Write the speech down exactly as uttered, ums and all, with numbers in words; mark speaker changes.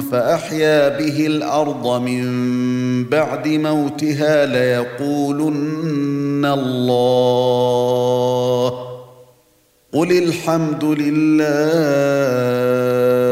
Speaker 1: فأحيا به الأرض من بعد موتها ليقولن الله قل الحمد لله